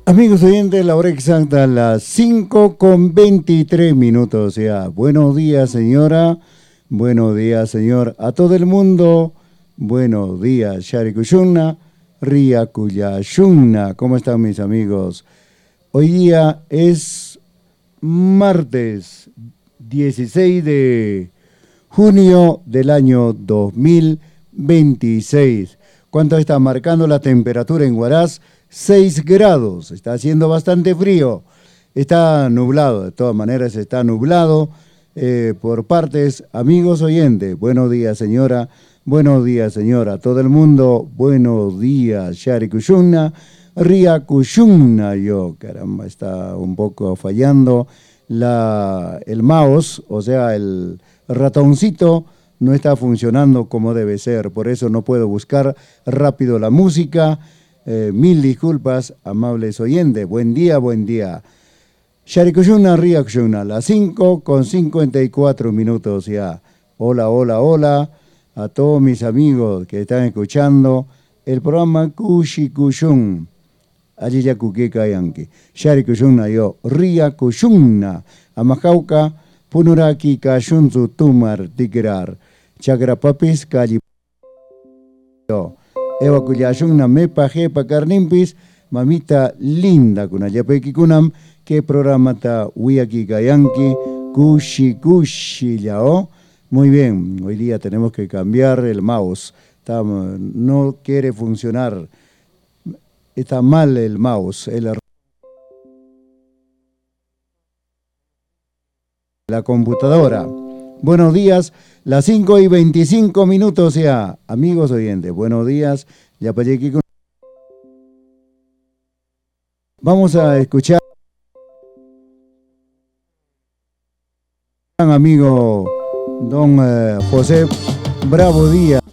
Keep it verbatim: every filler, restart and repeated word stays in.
Amigos oyentes, la hora exacta, las cinco con veintitrés minutos ya. Buenos días, señora. Buenos días, señor. A todo el mundo, buenos días. Shari Kuyunna, Ria Kuyashunna. ¿Cómo están mis amigos? Hoy día es martes dieciséis de junio del año dos mil veintiséis. ¿Cuánto está marcando la temperatura en Huaraz? seis grados, está haciendo bastante frío, está nublado, de todas maneras está nublado eh, por partes. Amigos oyentes, buenos días señora, buenos días señora, todo el mundo, buenos días, Shari Kuyunna, Ria Kuyunna, yo, caramba, está un poco fallando la, el mouse, o sea, el ratoncito no está funcionando como debe ser, por eso no puedo buscar rápido la música. Eh, mil disculpas, amables oyentes. Buen día, buen día. Shari Kuyunna, Ria Kuyunna, las cinco con cincuenta y cuatro minutos ya. Hola, hola, hola a todos mis amigos que están escuchando el programa Kushi Kuyun. Allí ya Kukeka Yanki. Shari Kuyunna, yo, Ria Kuyunna. Amajauca, Punuraki, Kayunzu, Tumar, Tikrar. Chagrapapis, Cali. Eva Kuyashunna mepa jepa carnimpis, mamita linda kunayapequi kunam, que programa ta Wiyaki Kayanki, Kushi Kushi Yao. Muy bien, hoy día tenemos que cambiar el mouse, está, no quiere funcionar, está mal el mouse, el, la computadora. Buenos días, las cinco y veinticinco minutos ya. Amigos oyentes, buenos días. Ya vamos a escuchar amigo don eh, José Bravo Díaz.